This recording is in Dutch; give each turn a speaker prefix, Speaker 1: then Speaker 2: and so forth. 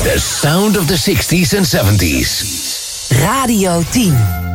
Speaker 1: The sound of the 60s and 70s.
Speaker 2: Radio 10.